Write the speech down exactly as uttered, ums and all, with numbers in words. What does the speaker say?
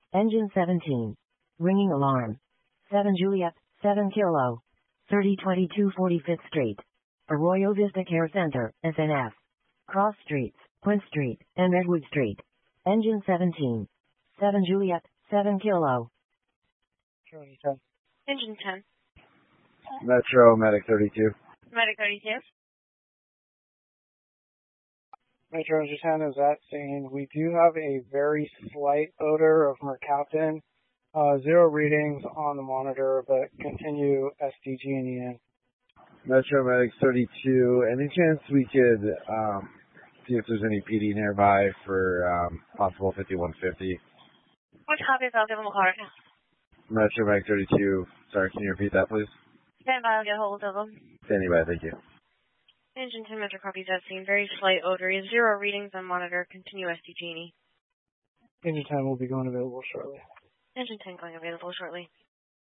Engine seventeen. Ringing alarm. seven Juliet, seven Kilo. thirty twenty-two forty-fifth Street. Arroyo Vista Care Center, S N F. Cross Streets, Quint Street, and Redwood Street. Engine seventeen. seven Juliet, seven Kilo. Engine ten. Metro, Medic thirty-two. Medic thirty-two. Metro Engine ten is at scene. We do have a very slight odor of mercaptan. Uh, zero readings on the monitor, but continue S D G and E in. Metro Medic thirty-two. Any chance we could um, see if there's any P D nearby for um, possible fifty-one fifty? What copies? I'll give them a call right now. Metro Medic thirty-two. Sorry, can you repeat that, please? Stand by, I'll get hold of them. Standing by, thank you. Engine ten Metro copies at scene. Very slight odor. Zero readings on monitor. Continue S D G and E. Engine ten will be going available shortly. Engine ten going available shortly.